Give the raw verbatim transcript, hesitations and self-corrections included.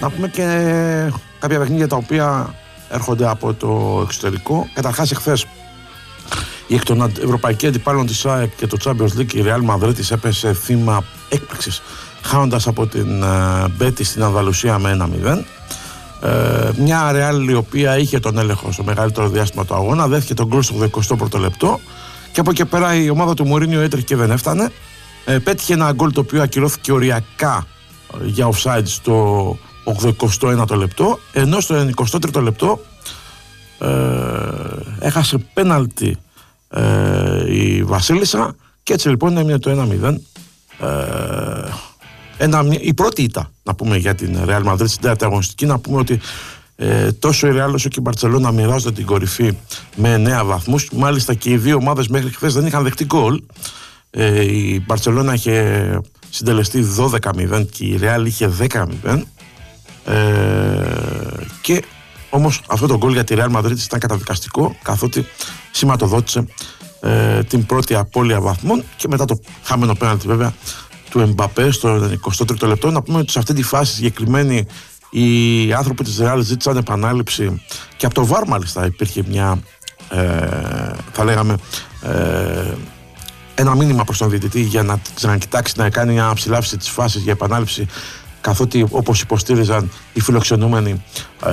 Να πούμε και κάποια παιχνίδια τα οποία έρχονται από το εξωτερικό. Καταρχάς, εχθές η εκ των ευρωπαϊκών αντιπάλων της ΑΕΚ και το Champions League, η Real Madrid έπεσε θύμα έκπληξης, χάνοντας από την Μπέτη στην Ανδαλουσία με ένα μηδέν. Ε, μια Real η οποία είχε τον έλεγχο στο μεγαλύτερο διάστημα του αγώνα, δέθηκε τον γκολ στο εικοστό πρώτο λεπτό και από εκεί πέρα η ομάδα του Μουρίνιο έτρεχε και δεν έφτανε. Ε, πέτυχε ένα γκολ το οποίο ακυρώθηκε οριακά για offside στο ογδοηκοστό ένατο λεπτό, ενώ στο ενενηκοστό τρίτο λεπτό ε, έχασε πέναλτι ε, η Βασίλισσα και έτσι λοιπόν έμεινε το ένα μηδέν. Ε, ένα, η πρώτη ήττα, να πούμε, για την Real Madrid στην τέταρτη αγωνιστική. Να πούμε ότι ε, τόσο η Real όσο και η Μπαρτσελόνα μοιράζονται την κορυφή με εννέα βαθμούς. Μάλιστα και οι δύο ομάδες μέχρι χθες δεν είχαν δεχτεί γκολ. Ε, η Μπαρτσελόνα είχε συντελεστεί δώδεκα μηδέν και η Real είχε δέκα μηδέν. Ε, και όμως αυτό το γκολ για τη Real Madrid ήταν καταδικαστικό, καθότι σηματοδότησε ε, την πρώτη απώλεια βαθμών και μετά το χαμένο πέναλτι βέβαια του Εμπαπέ στο εικοστό τρίτο λεπτό. Να πούμε ότι σε αυτή τη φάση συγκεκριμένη οι άνθρωποι της Real ζήτησαν επανάληψη και από το βαρ μάλιστα υπήρχε μια ε, θα λέγαμε ε, ένα μήνυμα προς τον διαιτητή για να ξανακοιτάξει, να κάνει μια ψηλάφιση της φάσης για επανάληψη, καθότι όπως υποστήριζαν οι φιλοξενούμενοι